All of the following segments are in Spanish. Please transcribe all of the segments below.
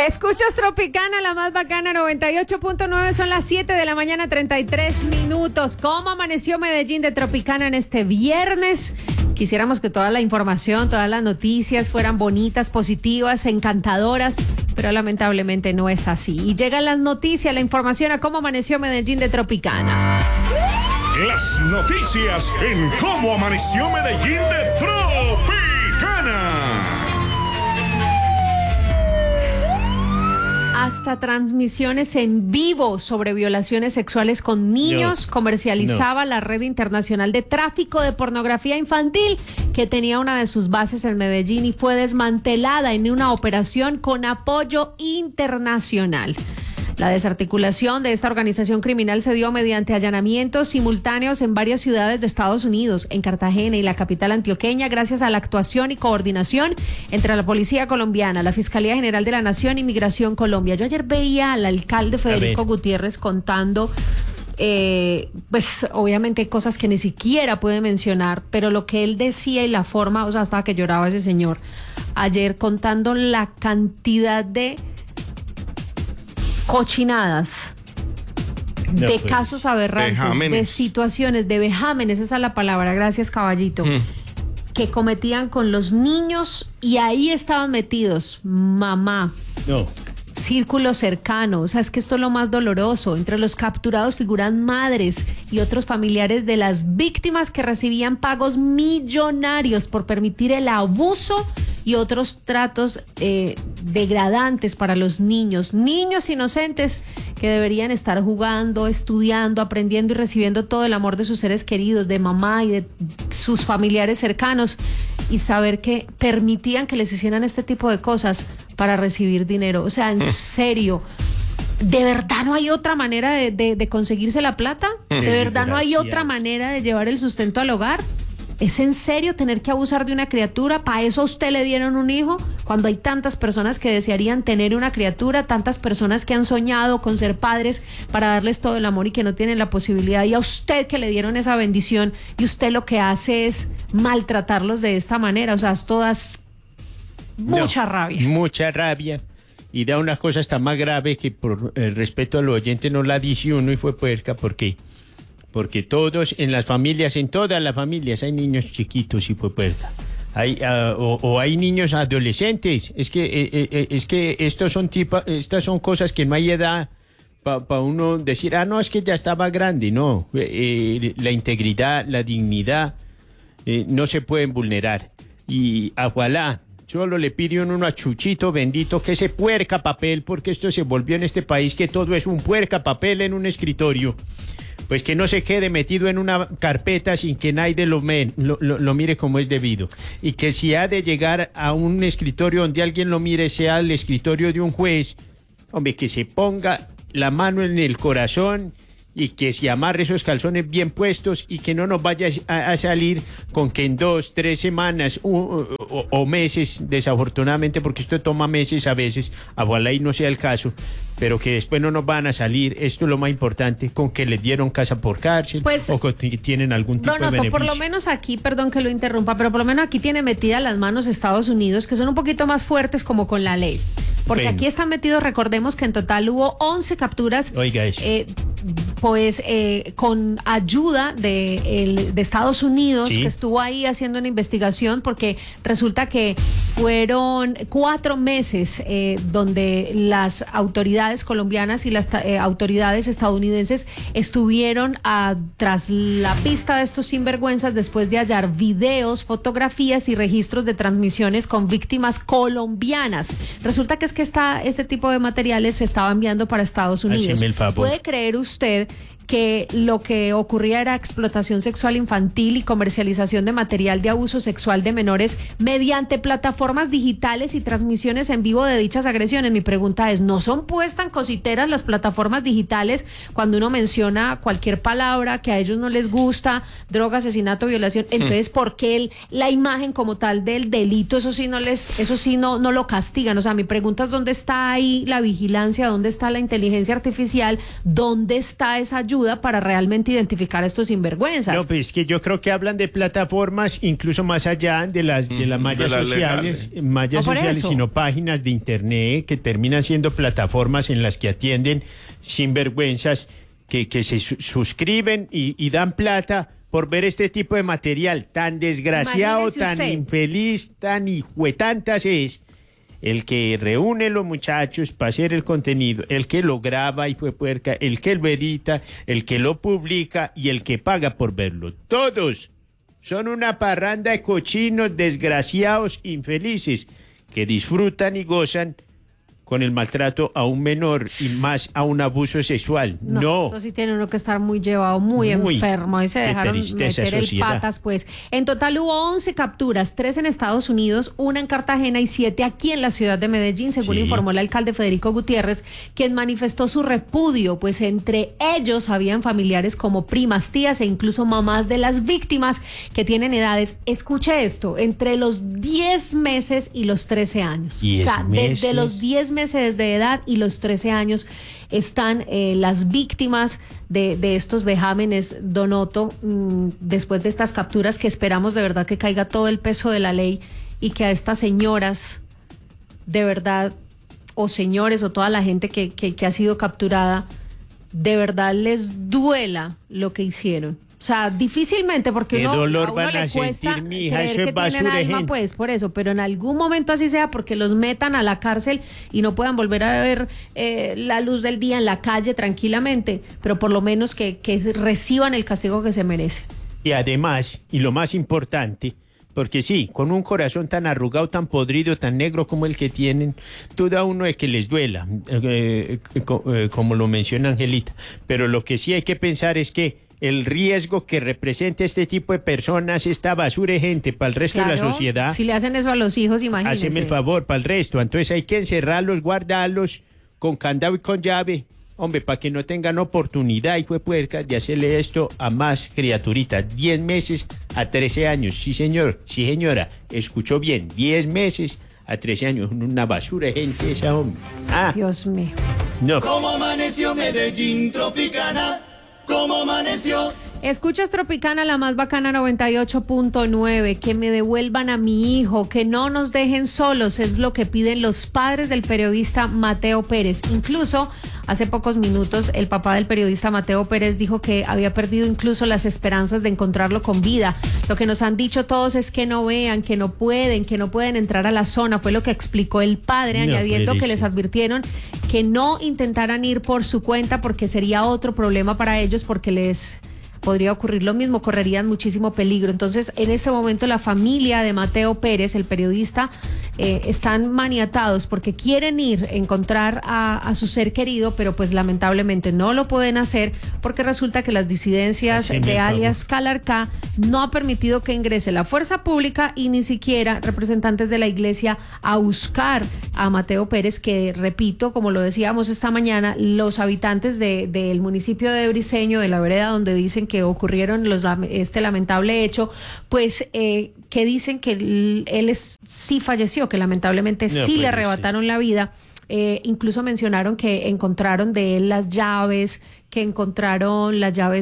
Escuchas Tropicana, la más bacana, 98.9, son las 7 de la mañana, 33 minutos. ¿Cómo amaneció Medellín de Tropicana en este viernes? Quisiéramos que toda la información, todas las noticias fueran bonitas, positivas, encantadoras, pero lamentablemente no es así. Y llegan las noticias, la información a cómo amaneció Medellín de Tropicana. Las noticias en cómo amaneció Medellín de Tropicana. Hasta transmisiones en vivo sobre violaciones sexuales con niños comercializaba la red internacional de tráfico de pornografía infantil, que tenía una de sus bases en Medellín y fue desmantelada en una operación con apoyo internacional. La desarticulación de esta organización criminal se dio mediante allanamientos simultáneos en varias ciudades de Estados Unidos, en Cartagena y la capital antioqueña, gracias a la actuación y coordinación entre la Policía Colombiana, la Fiscalía General de la Nación y Migración Colombia. Yo ayer veía al alcalde Federico Gutiérrez contando, pues obviamente hay cosas que ni siquiera puede mencionar, pero lo que él decía y la forma, o sea, hasta que lloraba ese señor, ayer contando la cantidad de cochinadas, de casos aberrantes, vejámenes, de situaciones, de vejámenes, esa es la palabra, gracias caballito, que cometían con los niños, y ahí estaban metidos mamá, círculo cercano. O sea, es que esto es lo más doloroso. Entre los capturados figuran madres y otros familiares de las víctimas que recibían pagos millonarios por permitir el abuso y otros tratos degradantes para los niños inocentes que deberían estar jugando, estudiando, aprendiendo y recibiendo todo el amor de sus seres queridos, de mamá y de sus familiares cercanos, y saber que permitían que les hicieran este tipo de cosas para recibir dinero. O sea, en serio, ¿de verdad no hay otra manera de conseguirse la plata? ¿De verdad no hay otra manera de llevar el sustento al hogar? ¿Es en serio tener que abusar de una criatura? ¿Para eso a usted le dieron un hijo? Cuando hay tantas personas que desearían tener una criatura, tantas personas que han soñado con ser padres para darles todo el amor y que no tienen la posibilidad, y a usted que le dieron esa bendición, y usted lo que hace es maltratarlos de esta manera. O sea, es todas mucha rabia. Mucha rabia. Y da unas cosas hasta más graves que por el respeto al oyente no la dice uno y fue puerca. ¿Por qué? Porque todos en las familias, en todas las familias, hay niños chiquitos y fue puerca. Hay niños adolescentes. Es que estas son cosas que no hay edad para uno decir, no, es que ya estaba grande. No, la integridad, la dignidad no se pueden vulnerar. Y ojalá solo le pide uno a Chuchito bendito que ese puerca papel, porque esto se volvió en este país que todo es un puerca papel en un escritorio, pues que no se quede metido en una carpeta sin que nadie lo mire como es debido. Y que si ha de llegar a un escritorio donde alguien lo mire, sea el escritorio de un juez, hombre, que se ponga la mano en el corazón y que se amarre esos calzones bien puestos y que no nos vaya a salir con que en 2, 3 semanas o meses, desafortunadamente, porque esto toma meses a veces, ojalá y no sea el caso, pero que después no nos van a salir, esto es lo más importante, con que les dieron casa por cárcel, pues, o que tienen algún tipo de beneficio. Por lo menos aquí, perdón que lo interrumpa, pero por lo menos aquí tiene metidas las manos Estados Unidos, que son un poquito más fuertes como con la ley. Porque aquí están metidos, recordemos que en total hubo 11 capturas. Oiga eso. Con ayuda de Estados Unidos, que estuvo ahí haciendo una investigación, porque resulta que fueron 4 meses donde las autoridades colombianas y las autoridades estadounidenses estuvieron tras la pista de estos sinvergüenzas después de hallar videos, fotografías y registros de transmisiones con víctimas colombianas. Resulta que este tipo de materiales se estaba enviando para Estados Unidos. ¿Puede creer usted que lo que ocurría era explotación sexual infantil y comercialización de material de abuso sexual de menores mediante plataformas digitales y transmisiones en vivo de dichas agresiones? Mi pregunta es, ¿no son pues tan cositeras las plataformas digitales cuando uno menciona cualquier palabra que a ellos no les gusta, droga, asesinato, violación? Entonces, ¿por qué la imagen como tal del delito, eso sí no lo castigan? O sea, mi pregunta es, ¿dónde está ahí la vigilancia? ¿Dónde está la inteligencia artificial? ¿Dónde está esa ayuda ayuda para realmente identificar a estos sinvergüenzas. No, pues es que yo creo que hablan de plataformas incluso más allá de las mallas sociales, sino páginas de internet que terminan siendo plataformas en las que atienden sinvergüenzas que se suscriben y dan plata por ver este tipo de material tan desgraciado, tan infeliz, tan hijuetantas. Es el que reúne los muchachos para hacer el contenido, el que lo graba, el que lo edita, el que lo publica y el que paga por verlo. Todos son una parranda de cochinos, desgraciados, infelices, que disfrutan y gozan con el maltrato a un menor y más a un abuso sexual. No. Eso sí tiene uno que estar muy llevado, muy enfermo. Y se dejaron meter el patas, pues. En total hubo 11 capturas, 3 en Estados Unidos, 1 en Cartagena y 7 aquí en la ciudad de Medellín, según informó el alcalde Federico Gutiérrez, quien manifestó su repudio, pues entre ellos habían familiares como primas, tías e incluso mamás de las víctimas que tienen edades, escuche esto, entre los 10 meses y los 13 años. O sea, desde los 10 meses de edad y los 13 años están las víctimas de estos vejámenes, Donoto, después de estas capturas, que esperamos de verdad que caiga todo el peso de la ley y que a estas señoras, de verdad, o señores, o toda la gente que ha sido capturada, de verdad les duela lo que hicieron. O sea, difícilmente, porque ¿qué dolor a uno van le a cuesta sentir, mija? Eso es basura, basura, alma, gente. pues, por eso, pero en algún momento así sea, porque los metan a la cárcel y no puedan volver a ver la luz del día en la calle tranquilamente, pero por lo menos que reciban el castigo que se merecen. Y además, y lo más importante, porque sí, con un corazón tan arrugado, tan podrido, tan negro como el que tienen, todo a uno es que les duela, como lo menciona Angelita, pero lo que sí hay que pensar es que el riesgo que representa este tipo de personas, esta basura de gente para el resto de la sociedad. Si le hacen eso a los hijos, imagínense. Haceme el favor, para el resto. Entonces hay que encerrarlos, guardarlos con candado y con llave. Hombre, para que no tengan oportunidad, hijo de puerca, de hacerle esto a más criaturitas. 10 meses a 13 años. Sí, señor. Sí, señora. Escuchó bien. 10 meses a 13 años. Una basura de gente esa, hombre. Dios mío. No. ¿Cómo amaneció Medellín Tropicana? ¿Cómo amaneció? Escuchas Tropicana, la más bacana, 98.9. Que me devuelvan a mi hijo, que no nos dejen solos, es lo que piden los padres del periodista Mateo Pérez. Incluso hace pocos minutos el papá del periodista Mateo Pérez dijo que había perdido incluso las esperanzas de encontrarlo con vida. Lo que nos han dicho todos es que no vean, que no pueden entrar a la zona. Fue lo que explicó el padre, añadiendo que les advirtieron que no intentaran ir por su cuenta porque sería otro problema para ellos, porque les podría ocurrir lo mismo, correrían muchísimo peligro. Entonces, en este momento la familia de Mateo Pérez, el periodista, están maniatados porque quieren ir a encontrar a su ser querido, pero pues lamentablemente no lo pueden hacer porque resulta que las disidencias de alias Calarcá no ha permitido que ingrese la fuerza pública y ni siquiera representantes de la iglesia a buscar a Mateo Pérez, que, repito, como lo decíamos esta mañana, los habitantes del municipio de Briceño, de la vereda donde dicen que ocurrieron este lamentable hecho, pues que dicen que él sí falleció, que lamentablemente sí le arrebataron la vida. Incluso mencionaron que encontraron de él las llaves, que encontraron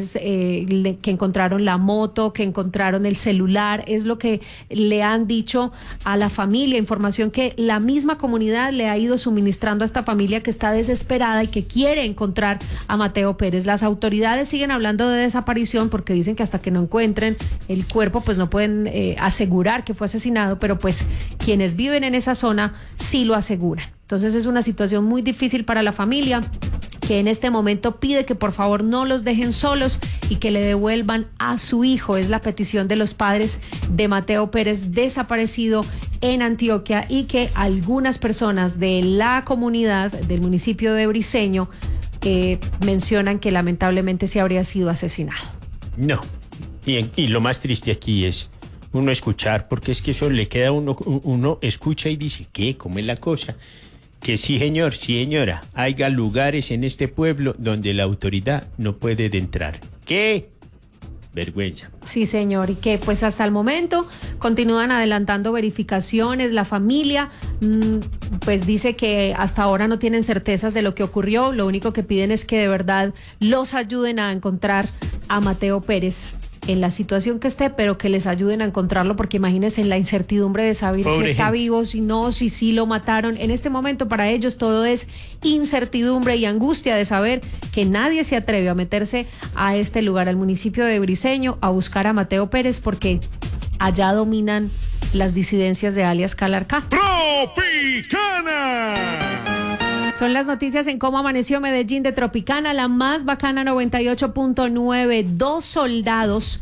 que encontraron la moto, que encontraron el celular. Es lo que le han dicho a la familia, información que la misma comunidad le ha ido suministrando a esta familia, que está desesperada y que quiere encontrar a Mateo Pérez. Las autoridades siguen hablando de desaparición porque dicen que hasta que no encuentren el cuerpo pues no pueden asegurar que fue asesinado, pero pues quienes viven en esa zona sí lo aseguran. Entonces es una situación muy difícil para la familia, que en este momento pide que por favor no los dejen solos y que le devuelvan a su hijo. Es la petición de los padres de Mateo Pérez, desaparecido en Antioquia, y que algunas personas de la comunidad del municipio de Briceño mencionan que lamentablemente sí habría sido asesinado. No, y lo más triste aquí es uno escuchar, porque es que eso le queda a uno escucha y dice, ¿qué? ¿Cómo es la cosa? Que sí, señor, sí, señora, haya lugares en este pueblo donde la autoridad no puede entrar. ¿Qué? Vergüenza. Sí, señor, y que pues hasta el momento continúan adelantando verificaciones. La familia pues dice que hasta ahora no tienen certezas de lo que ocurrió. Lo único que piden es que de verdad los ayuden a encontrar a Mateo Pérez en la situación que esté, pero que les ayuden a encontrarlo, porque imagínense en la incertidumbre de saber si está vivo, si no, si sí lo mataron. En este momento para ellos todo es incertidumbre y angustia de saber que nadie se atreve a meterse a este lugar, al municipio de Briceño, a buscar a Mateo Pérez, porque allá dominan las disidencias de alias Calarcá. ¡Tropicana! Son las noticias en cómo amaneció Medellín de Tropicana, la más bacana 98.9. Dos soldados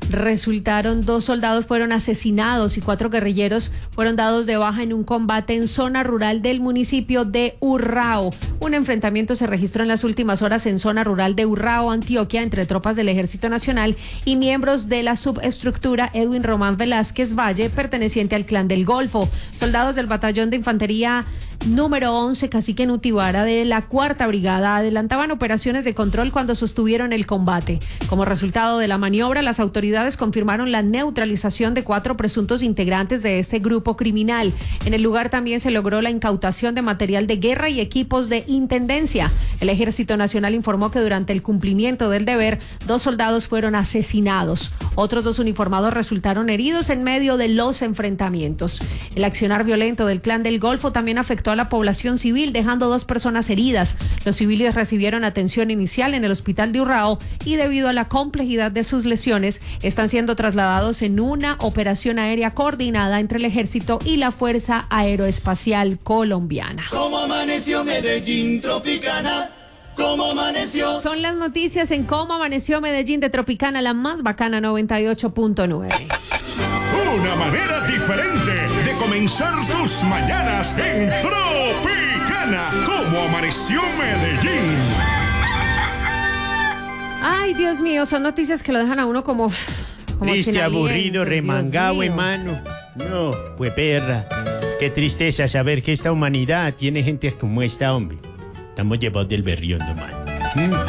fueron asesinados y 4 guerrilleros fueron dados de baja en un combate en zona rural del municipio de Urrao. Un enfrentamiento se registró en las últimas horas en zona rural de Urrao, Antioquia, entre tropas del Ejército Nacional y miembros de la subestructura Edwin Román Velázquez Valle, perteneciente al Clan del Golfo. Soldados del batallón de infantería número 11, Cacique Nutibara, de la 4ª Brigada, adelantaban operaciones de control cuando sostuvieron el combate. Como resultado de la maniobra, las autoridades confirmaron la neutralización de 4 presuntos integrantes de este grupo criminal. En el lugar también se logró la incautación de material de guerra y equipos de intendencia. El Ejército Nacional informó que durante el cumplimiento del deber, 2 soldados fueron asesinados. Otros 2 uniformados resultaron heridos en medio de los enfrentamientos. El accionar violento del Clan del Golfo también afectó a la población civil, dejando 2 personas heridas. Los civiles recibieron atención inicial en el hospital de Urrao y debido a la complejidad de sus lesiones, están siendo trasladados en una operación aérea coordinada entre el Ejército y la Fuerza Aeroespacial Colombiana. ¿Cómo amaneció Medellín Tropicana? ¿Cómo amaneció? Son las noticias en cómo amaneció Medellín de Tropicana, la más bacana 98.9. Una manera diferente de comenzar tus mañanas en Tropicana. ¿Cómo amaneció Medellín? Ay, Dios mío, son noticias que lo dejan a uno como triste, sin aburrido, aliento, remangado, hermano. No, pues perra. Qué tristeza saber que esta humanidad tiene gente como esta, hombre. Estamos llevados del berrión, hermano.